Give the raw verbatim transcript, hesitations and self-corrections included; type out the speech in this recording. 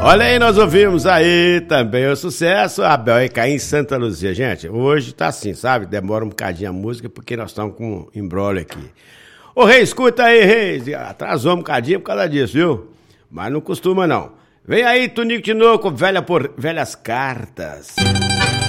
Olha aí, nós ouvimos aí também o sucesso, Abel e Caim em Santa Luzia. Gente, hoje tá assim, sabe? Demora um bocadinho a música porque nós estamos com um embrolho aqui. Ô, Rei, escuta aí, Rei. Atrasou um bocadinho por causa disso, viu? Mas não costuma, não. Vem aí, Tonico Tinoco, velha por... velhas cartas.